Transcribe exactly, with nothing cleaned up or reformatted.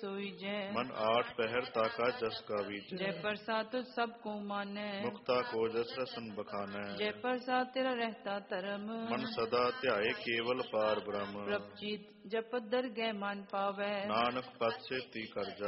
सोई जय। मन आठ पहर ताका जस का बीज। जय प्रसाद तुझ सबको मानै। मुक्ता को जस रसन बखानै। जय प्रसाद तेरा रहता धर्म। मन सदा ध्याए केवल पार ब्रह्म। प्रभ जीत जपत दरगह मान पावै। नानक पद सेती कर